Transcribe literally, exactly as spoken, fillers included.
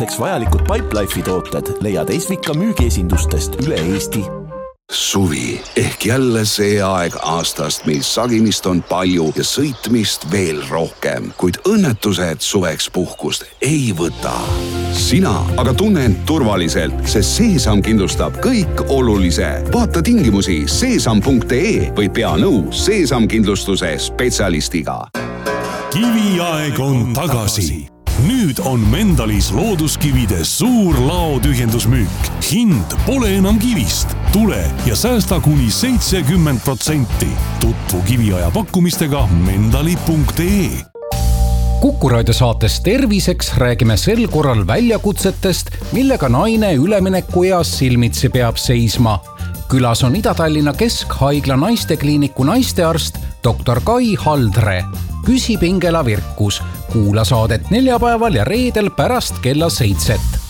vajalikud Pipelife'i tooted leiad Esvika müügiesindustest üle Eesti. Suvi ehk jälle see aeg aastast, mil sagimist on palju ja sõitmist veel rohkem, kuid õnnetused suveks puhkust ei võta. Sina aga tunne end turvaliselt, sest Seesam kindlustab kõik olulise. Vaata tingimusi seesam punkt ee või pea nõu Seesam kindlustuse spetsialistiga. Kiviaeg on tagasi. Nüüd on Mendalis looduskivide suur laotühjendusmüük. Hind pole enam kivist. Tule ja säästa kuni seitsekümmend protsenti. Tutvu kiviaja pakkumistega mendali punkt ee. Kukuraadio saates Terviseks räägime sel korral väljakutsetest, millega naine üleminekueas silmitsi peab seisma. Külas on Ida-Tallinna Keskhaigla naistekliiniku naistearst doktor Kai Haldre. Küsib Ingela Virkus. Kuula saadet neljapäeval ja reedel pärast kella seitset.